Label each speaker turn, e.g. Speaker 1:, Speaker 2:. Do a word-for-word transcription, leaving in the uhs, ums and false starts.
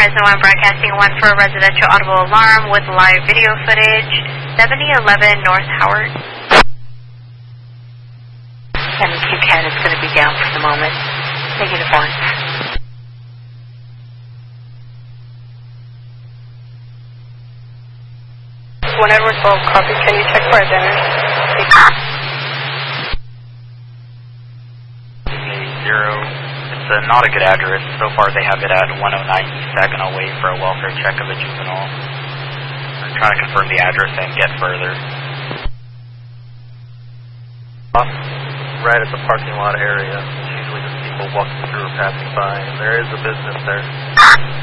Speaker 1: Present one broadcasting one for a residential audible alarm with live video footage, seventy eleven North Howard.
Speaker 2: And the Q CAT is going to be down for the moment. Negative one.
Speaker 3: one Edward twelve, copy. Can you check for identity?
Speaker 4: Zero. It's uh, not a good address. So far they have it at one oh nine Saginaw Way for a welfare check of a juvenile. I'm trying to confirm the address and get further.
Speaker 5: Right at the parking lot area. Usually just people walking through or passing by, and there is a business there.